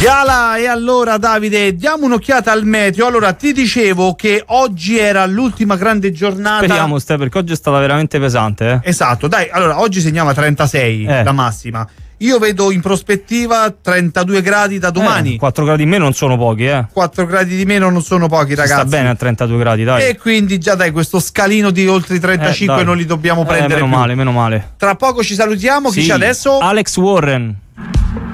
Yala, e allora Davide, diamo un'occhiata al meteo. Allora, ti dicevo che oggi era l'ultima grande giornata. Speriamo, Ste, perché oggi è stata veramente pesante. Esatto, dai, allora oggi segnava 36 la massima. Io vedo in prospettiva 32 gradi da domani. 4 gradi in meno non sono pochi, 4 gradi di meno non sono pochi, ragazzi. Sta bene a 32 gradi, dai. E quindi già dai, questo scalino di oltre i 35 non li dobbiamo prendere meno più. male, meno male. Tra poco ci salutiamo, chi c'è adesso? Alex Warren.